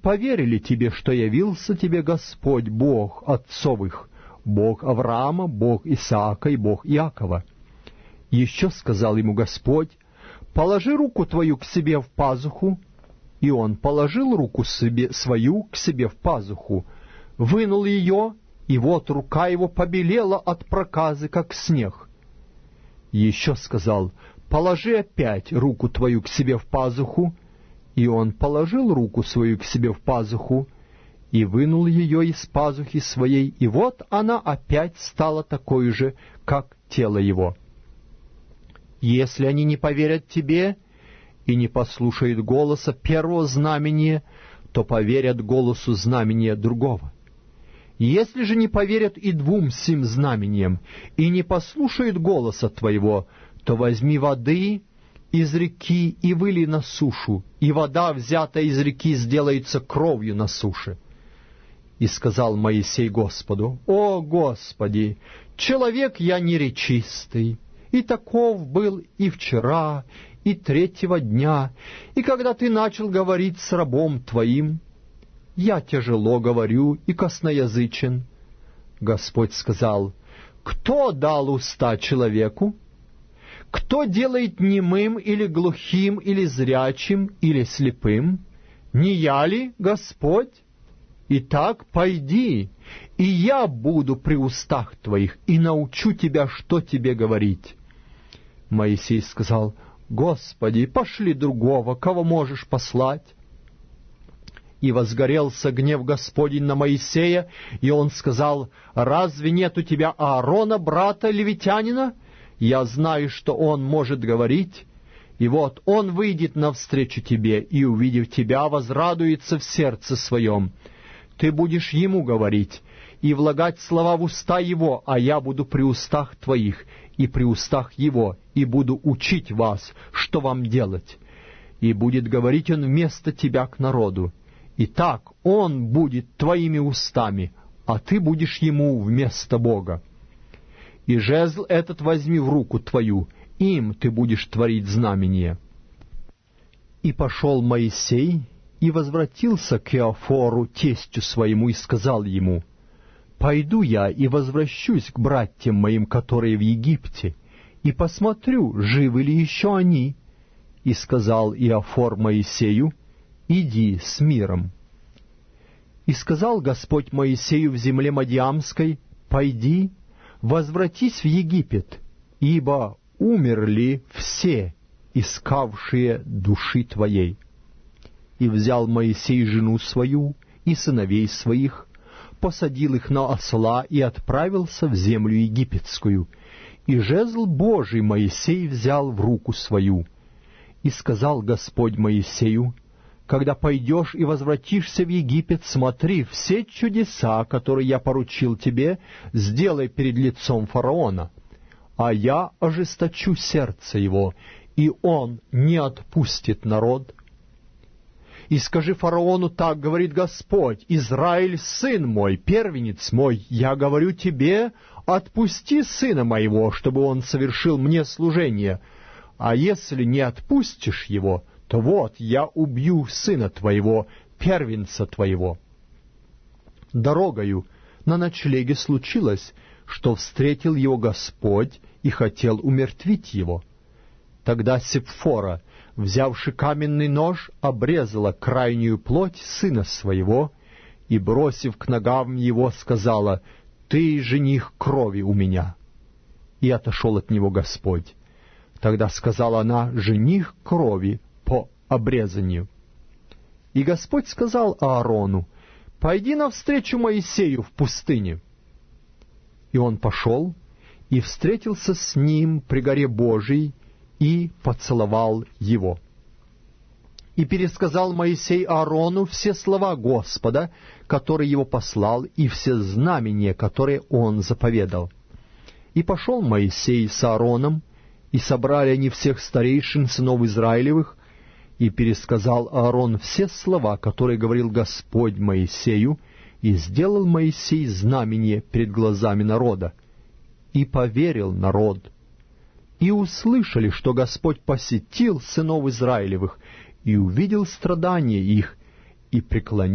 поверили тебе, что явился тебе Господь, Бог отцовых, Бог Авраама, Бог Исаака и Бог Иакова. Еще сказал ему Господь: положи руку твою к себе в пазуху. И он положил руку свою к себе в пазуху, вынул ее, и вот рука его побелела от проказы, как снег. Еще сказал: положи опять руку твою к себе в пазуху. И он положил руку свою к себе в пазуху, и вынул ее из пазухи своей, и вот она опять стала такой же, как тело его. Если они не поверят тебе и не послушают голоса первого знамения, то поверят голосу знамения другого. Если же не поверят и двум сим знамениям, и не послушают голоса твоего, то возьми воды из реки и выли на сушу, и вода, взятая из реки, сделается кровью на суше. И сказал Моисей Господу: «О Господи, человек я неречистый, и таков был и вчера, и третьего дня, и когда ты начал говорить с рабом твоим, я тяжело говорю и косноязычен». Господь сказал: «Кто дал уста человеку? Кто делает немым или глухим, или зрячим, или слепым? Не я ли, Господь? Итак, пойди, и я буду при устах твоих, и научу тебя, что тебе говорить». Моисей сказал: «Господи, пошли другого, кого можешь послать». И возгорелся гнев Господень на Моисея, и он сказал: «Разве нет у тебя Аарона, брата левитянина? Я знаю, что он может говорить. И вот он выйдет навстречу тебе, и, увидев тебя, возрадуется в сердце своем. Ты будешь ему говорить и влагать слова в уста его, а я буду при устах твоих и при устах его, и буду учить вас, что вам делать. И будет говорить он вместо тебя к народу. И так он будет твоими устами, а ты будешь ему вместо Бога. И жезл этот возьми в руку твою, им ты будешь творить знамение». И пошел Моисей и возвратился к Иофору, тестю своему, и сказал ему: «Пойду я и возвращусь к братьям моим, которые в Египте, и посмотрю, живы ли еще они». И сказал Иофор Моисею: «Иди с миром». И сказал Господь Моисею в земле Мадиамской: «Пойди, возвратись в Египет, ибо умерли все, искавшие души твоей». И взял Моисей жену свою и сыновей своих, посадил их на осла и отправился в землю египетскую. И жезл Божий Моисей взял в руку свою. И сказал Господь Моисею: «Когда пойдешь и возвратишься в Египет, смотри, все чудеса, которые я поручил тебе, сделай перед лицом фараона, а я ожесточу сердце его, и он не отпустит народ». И скажи фараону: так говорит Господь: Израиль, сын мой, первенец мой, я говорю тебе, отпусти сына моего, чтобы он совершил мне служение, а если не отпустишь его, то вот я убью сына твоего, первенца твоего. Дорогою на ночлеге случилось, что встретил его Господь и хотел умертвить его. Тогда Сепфора, взявши каменный нож, обрезала крайнюю плоть сына своего и, бросив к ногам его, сказала: «Ты жених крови у меня». И отошел от него Господь. Тогда сказала она: «Жених крови по обрезанию». И Господь сказал Аарону: «Пойди навстречу Моисею в пустыне». И он пошел и встретился с ним при горе Божией, и поцеловал его. И пересказал Моисей Аарону все слова Господа, который его послал, и все знамения, которые он заповедал. И пошел Моисей с Аароном, и собрали они всех старейшин сынов Израилевых, и пересказал Аарон все слова, которые говорил Господь Моисею, и сделал Моисей знамение перед глазами народа. И поверил народ. И услышали, что Господь посетил сынов Израилевых, и увидел страдания их, и преклонил